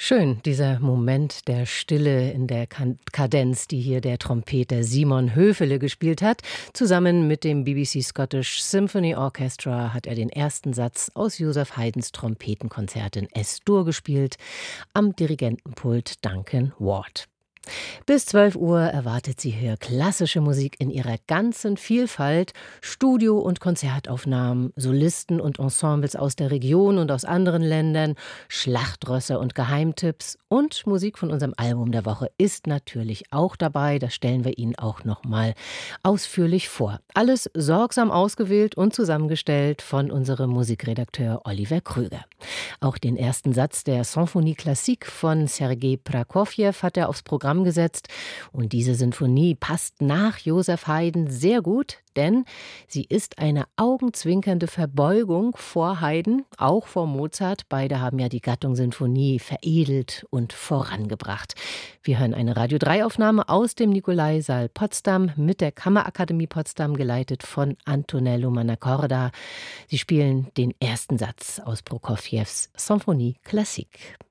Schön, dieser Moment der Stille in der Kadenz, die hier der Trompeter Simon Höfele gespielt hat. Zusammen mit dem BBC Scottish Symphony Orchestra hat er den ersten Satz aus Joseph Haydns Trompetenkonzert in S-Dur gespielt, am Dirigentenpult Duncan Ward. Bis 12 Uhr erwartet Sie hier klassische Musik in ihrer ganzen Vielfalt, Studio- und Konzertaufnahmen, Solisten und Ensembles aus der Region und aus anderen Ländern, Schlachtrösser und Geheimtipps und Musik von unserem Album der Woche ist natürlich auch dabei. Das stellen wir Ihnen auch noch mal ausführlich vor. Alles sorgsam ausgewählt und zusammengestellt von unserem Musikredakteur Oliver Krüger. Auch den ersten Satz der Symphonie Classique von Sergei Prokofjew hat er aufs Programm gesetzt. Und diese Sinfonie passt nach Joseph Haydn sehr gut, denn sie ist eine augenzwinkernde Verbeugung vor Haydn, auch vor Mozart. Beide haben ja die Gattung Sinfonie veredelt und vorangebracht. Wir hören eine Radio-3-Aufnahme aus dem Nikolaisaal Potsdam mit der Kammerakademie Potsdam, geleitet von Antonello Mannacorda. Sie spielen den ersten Satz aus Prokofjews Symphonie Classique.